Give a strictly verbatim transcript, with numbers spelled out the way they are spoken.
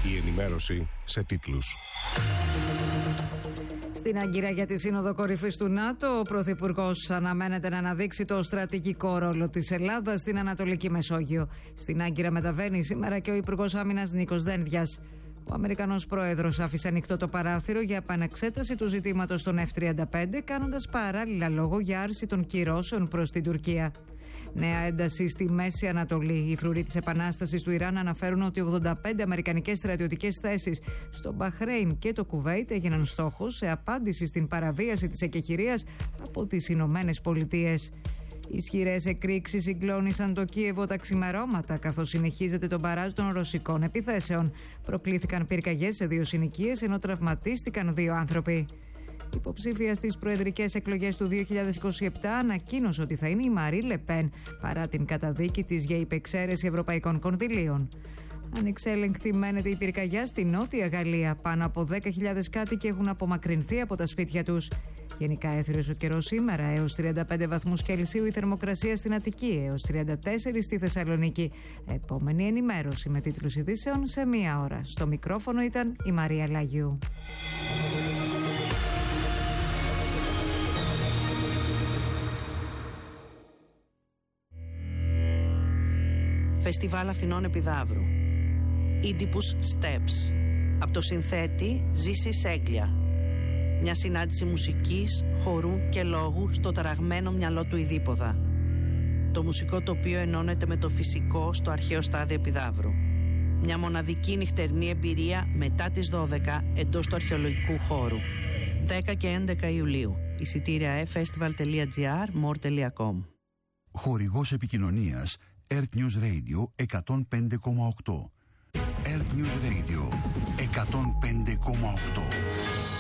Η ενημέρωση σε τίτλους. Στην Άγκυρα για τη Σύνοδο Κορυφής του ΝΑΤΟ, ο Πρωθυπουργός αναμένεται να αναδείξει το στρατηγικό ρόλο της Ελλάδας στην Ανατολική Μεσόγειο. Στην Άγκυρα μεταβαίνει σήμερα και ο Υπουργός Άμυνας Νίκος Δένδιας. Ο Αμερικανός Πρόεδρος άφησε ανοιχτό το παράθυρο για επανεξέταση του ζητήματος των εφ τριάντα πέντε, κάνοντας παράλληλα λόγο για άρση των κυρώσεων προς την Τουρκία. Νέα ένταση στη Μέση Ανατολή. Οι φρουροί της Επανάστασης του Ιράν αναφέρουν ότι ογδόντα πέντε αμερικανικές στρατιωτικές θέσεις στο Μπαχρέιν και το Κουβέιτ έγιναν στόχος σε απάντηση στην παραβίαση της εκεχηρίας από τις Ηνωμένες Πολιτείες. Ισχυρές εκρήξεις συγκλώνησαν το Κίεβο τα ξημερώματα, καθώς συνεχίζεται το μπαράζ των ρωσικών επιθέσεων. Προκλήθηκαν πυρκαγιές σε δύο συνοικίες, ενώ τραυματίστηκαν δύο άνθρωποι. Υποψήφια στις προεδρικές εκλογές του δύο χιλιάδες είκοσι επτά ανακοίνωσε ότι θα είναι η Μαρί Λεπέν, παρά την καταδίκη της για υπεξαίρεση ευρωπαϊκών κονδυλίων. Ανεξέλεγκτη μένεται η πυρκαγιά στη Νότια Γαλλία. Πάνω από δέκα χιλιάδες κάτοικοι έχουν απομακρυνθεί από τα σπίτια τους. Γενικά έθριος ο καιρός σήμερα, έως τριάντα πέντε βαθμούς Κελσίου η θερμοκρασία στην Αττική, έως τριάντα τέσσερα στη Θεσσαλονίκη. Επόμενη ενημέρωση με τίτλους ειδήσεων σε μία ώρα. Στο μικρόφωνο ήταν η Μαρία Λαγιού. Φεστιβάλ Αθηνών Επιδαύρου. Oedipus Steps. Από το συνθέτη Ζήση Σέγγλια. Μια συνάντηση μουσικής, χορού και λόγου στο ταραγμένο μυαλό του Ιδίποδα. Το μουσικό τοπίο ενώνεται με το φυσικό στο αρχαίο στάδιο Επιδαύρου. Μια μοναδική νυχτερινή εμπειρία μετά τις δώδεκα εντός του αρχαιολογικού χώρου. δέκα και έντεκα Ιουλίου. Εισιτήρια e festival τελεία gr, more τελεία com. Χορηγός επικοινωνίας Earth News Radio εκατόν πέντε κόμμα οκτώ. Earth News Radio εκατόν πέντε κόμμα οκτώ.